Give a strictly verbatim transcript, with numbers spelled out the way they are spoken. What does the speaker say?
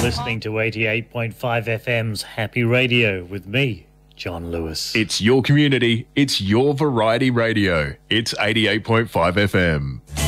listening to eighty-eight point five F M's Happy Radio with me, John Lewis. It's your community. It's your variety radio. It's eighty-eight point five F M.